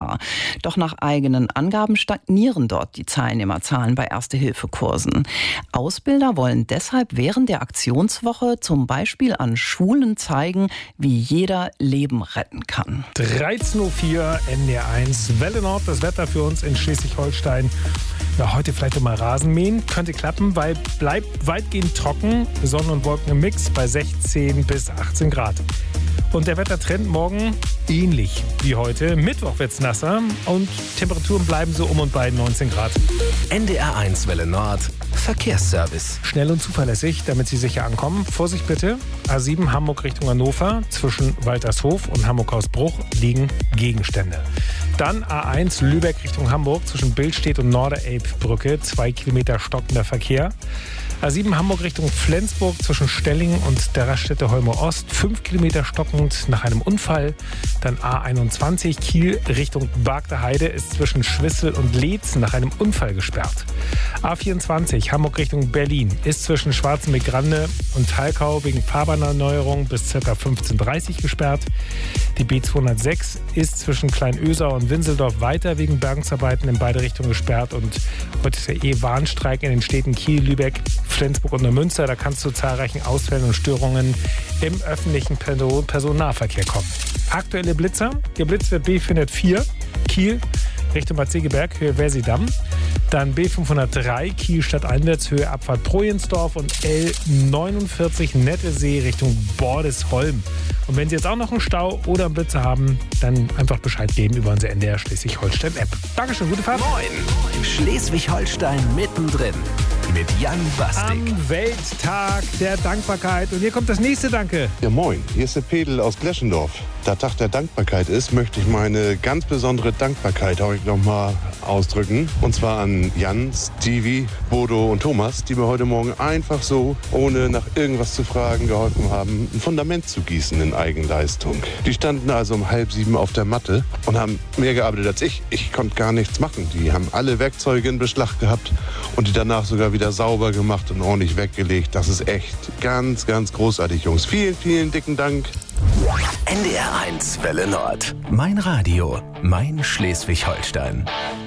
Gefahr. Doch nach eigenen Angaben stagnieren dort die Teilnehmerzahlen bei Erste-Hilfe-Kursen. Ausbilder wollen deshalb während der Aktionswoche zum Beispiel an Schulen zeigen, wie jeder Leben retten kann. 13.04 Uhr, NDR1, Welle Nord, das Wetter für uns in Schleswig-Holstein. Ja, heute vielleicht mal Rasen mähen, könnte klappen, weil bleibt weitgehend trocken, Sonne und Wolken im Mix bei 16 bis 18 Grad. Und der Wettertrend morgen ähnlich wie heute. Mittwoch wird's nasser und Temperaturen bleiben so um und bei 19 Grad. NDR1 Welle Nord, Verkehrsservice. Schnell und zuverlässig, damit Sie sicher ankommen. Vorsicht bitte, A7 Hamburg Richtung Hannover. Zwischen Waltershof und Hamburg-Hausbruch liegen Gegenstände. Dann A1 Lübeck Richtung Hamburg zwischen Billstedt und Norderelbbrücke. 2 Kilometer stockender Verkehr. A7 Hamburg Richtung Flensburg zwischen Stellingen und der Raststätte Holme Ost. 5 Kilometer stockend nach einem Unfall. Dann A21 Kiel Richtung Bargter Heide ist zwischen Schwissel und Leetz nach einem Unfall gesperrt. A24 Hamburg Richtung Berlin ist zwischen Schwarzenbeck-Grande und Thalkau wegen Fahrbahnerneuerung bis ca. 15:30 Uhr gesperrt. Die B206 ist zwischen Kleinösau und Winseldorf weiter wegen Bergungsarbeiten in beide Richtungen gesperrt. Und heute ist der Warnstreik in den Städten Kiel, Lübeck, Flensburg und Neumünster. Da kann es zu zahlreichen Ausfällen und Störungen im öffentlichen Personennahverkehr kommen. Aktuelle Blitzer. Geblitzt wird B404 Kiel Richtung Bad Segeberg, Höhe Wessi-Damm. Dann B503 Kiel stadteinwärts, Höhe Abfahrt Projensdorf und L49 Nettesee Richtung Bordesholm. Und wenn Sie jetzt auch noch einen Stau oder einen Blitzer haben, dann einfach Bescheid geben über unsere NDR Schleswig-Holstein-App. Dankeschön, gute Fahrt. Moin, Schleswig-Holstein mittendrin mit Jan Bastik. Am Welttag der Dankbarkeit. Und hier kommt das nächste Danke. Ja, moin. Hier ist der Pedel aus Gleschendorf. Da Tag der Dankbarkeit ist, möchte ich meine ganz besondere Dankbarkeit heute nochmal ausdrücken. Und zwar an Jan, Stevie, Bodo und Thomas, die mir heute Morgen einfach so, ohne nach irgendwas zu fragen, geholfen haben, ein Fundament zu gießen in Eigenleistung. Die standen also um 6:30 auf der Matte und haben mehr gearbeitet als ich. Ich konnte gar nichts machen. Die haben alle Werkzeuge in Beschlag gehabt und die danach sogar wieder sauber gemacht und ordentlich weggelegt. Das ist echt ganz, ganz großartig, Jungs. Vielen, vielen dicken Dank. NDR1 Welle Nord. Mein Radio, mein Schleswig-Holstein.